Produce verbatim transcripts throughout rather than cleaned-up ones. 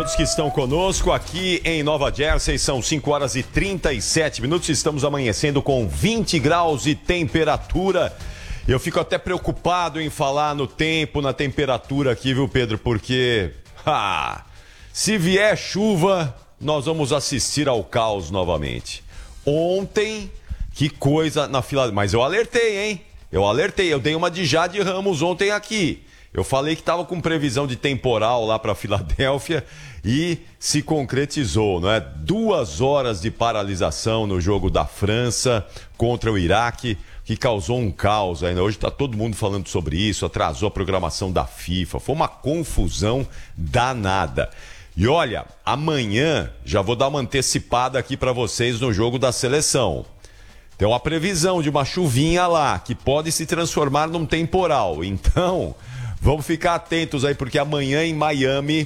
todos que estão conosco aqui em Nova Jersey. São cinco horas e trinta e sete minutos. Estamos amanhecendo com vinte graus de temperatura. Eu fico até preocupado em falar no tempo, na temperatura aqui, viu, Pedro? Porque, ah, se vier chuva, nós vamos assistir ao caos novamente. Ontem, que coisa na fila... Mas eu alertei, hein? Eu alertei. Eu dei uma de Jade Ramos ontem aqui. Eu falei que estava com previsão de temporal lá para Filadélfia e se concretizou, não é? Duas horas de paralisação no jogo da França contra o Iraque, que causou um caos ainda. Hoje está todo mundo falando sobre isso, atrasou a programação da FIFA, foi uma confusão danada. E olha, amanhã já vou dar uma antecipada aqui para vocês no jogo da seleção. Tem uma previsão de uma chuvinha lá, que pode se transformar num temporal. Então... vamos ficar atentos aí, porque amanhã em Miami,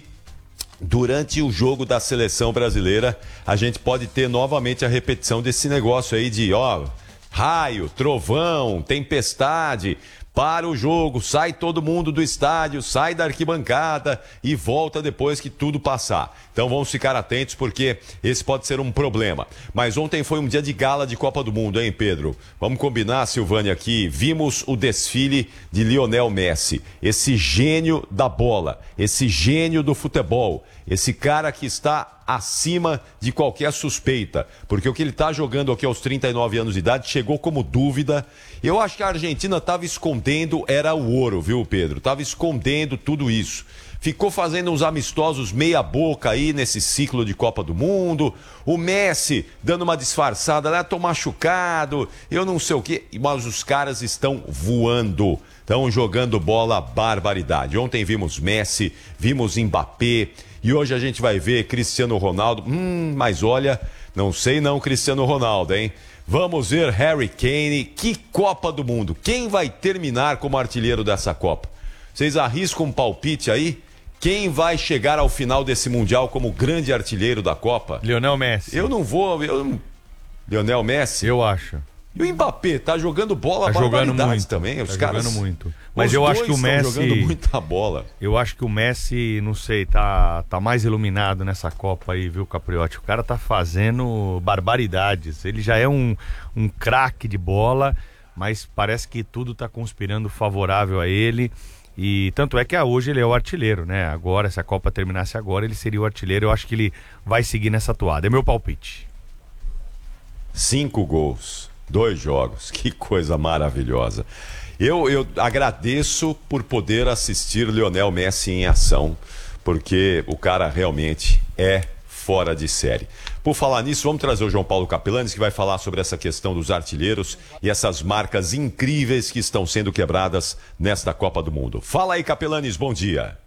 durante o jogo da seleção brasileira, a gente pode ter novamente a repetição desse negócio aí de, ó, raio, trovão, tempestade, para o jogo, sai todo mundo do estádio, sai da arquibancada e volta depois que tudo passar. Então vamos ficar atentos, porque esse pode ser um problema. Mas ontem foi um dia de gala de Copa do Mundo, hein, Pedro? Vamos combinar, Silvânia, aqui. Vimos o desfile de Lionel Messi, esse gênio da bola, esse gênio do futebol, esse cara que está acima de qualquer suspeita, porque o que ele está jogando aqui aos trinta e nove anos de idade chegou como dúvida. Eu acho que a Argentina estava escondendo, era o ouro, viu, Pedro? Estava escondendo tudo isso. Ficou fazendo uns amistosos meia boca aí nesse ciclo de Copa do Mundo. O Messi dando uma disfarçada, lá, tô machucado, eu não sei o quê. Mas os caras estão voando, estão jogando bola barbaridade. Ontem vimos Messi, vimos Mbappé. E hoje a gente vai ver Cristiano Ronaldo. Hum, mas olha, não sei não, Cristiano Ronaldo, hein? Vamos ver Harry Kane. Que Copa do Mundo. Quem vai terminar como artilheiro dessa Copa? Vocês arriscam um palpite aí? Quem vai chegar ao final desse Mundial como grande artilheiro da Copa? Lionel Messi. Eu não vou... Eu... Lionel Messi? Eu acho. E o Mbappé tá jogando bola, tá jogando muito também. Os tá caras jogando muito. Mas eu acho que o Messi jogando muita bola. Eu acho que o Messi, não sei, tá tá mais iluminado nessa Copa aí, viu, Capriotti? O cara tá fazendo barbaridades. Ele já é um um craque de bola, mas parece que tudo tá conspirando favorável a ele. E tanto é que hoje ele é o artilheiro, né? Agora, se a Copa terminasse agora, ele seria o artilheiro. Eu acho que ele vai seguir nessa toada. É meu palpite. Cinco gols. Dois jogos, que coisa maravilhosa. Eu, eu agradeço por poder assistir Lionel Messi em ação, porque o cara realmente é fora de série. Por falar nisso, vamos trazer o João Paulo Capelanes, que vai falar sobre essa questão dos artilheiros e essas marcas incríveis que estão sendo quebradas nesta Copa do Mundo. Fala aí, Capelanes, bom dia.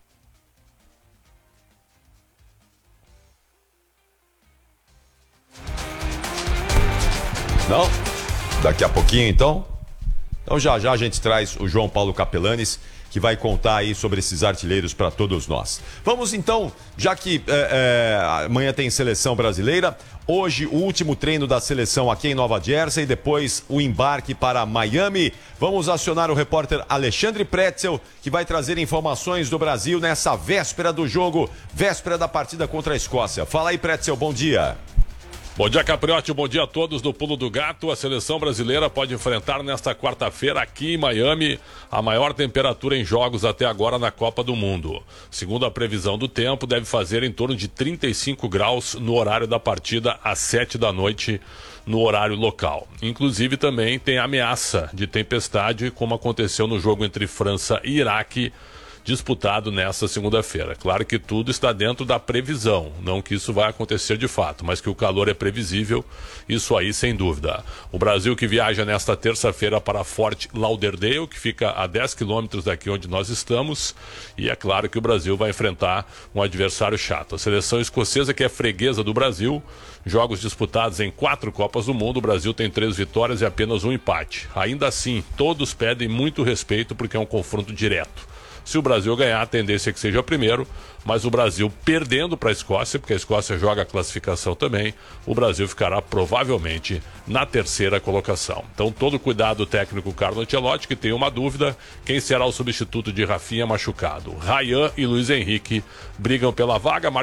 Não? Daqui a pouquinho, então? Então já já a gente traz o João Paulo Capelanes, que vai contar aí sobre esses artilheiros para todos nós. Vamos então, já que é, é, amanhã tem seleção brasileira, hoje o último treino da seleção aqui em Nova Jersey, depois o embarque para Miami. Vamos acionar o repórter Alexandre Pretzel, que vai trazer informações do Brasil nessa véspera do jogo, véspera da partida contra a Escócia. Fala aí, Pretzel, bom dia. Bom dia, Capriotti, bom dia a todos do Pulo do Gato. A seleção brasileira pode enfrentar nesta quarta-feira aqui em Miami a maior temperatura em jogos até agora na Copa do Mundo. Segundo a previsão do tempo, deve fazer em torno de trinta e cinco graus no horário da partida às sete da noite no horário local. Inclusive também tem ameaça de tempestade, como aconteceu no jogo entre França e Iraque, disputado nesta segunda-feira. Claro que tudo está dentro da previsão, não que isso vai acontecer de fato, mas que o calor é previsível, isso aí sem dúvida. O Brasil que viaja nesta terça-feira para Fort Lauderdale, que fica a dez quilômetros daqui onde nós estamos, e é claro que o Brasil vai enfrentar um adversário chato. A seleção escocesa, que é freguesa do Brasil, jogos disputados em quatro Copas do Mundo, o Brasil tem três vitórias e apenas um empate. Ainda assim, todos pedem muito respeito porque é um confronto direto. Se o Brasil ganhar, a tendência é que seja primeiro, mas o Brasil perdendo para a Escócia, porque a Escócia joga a classificação também, o Brasil ficará provavelmente na terceira colocação. Então todo cuidado do técnico Carlo Ancelotti, que tem uma dúvida, quem será o substituto de Rafinha machucado? Ryan e Luiz Henrique brigam pela vaga.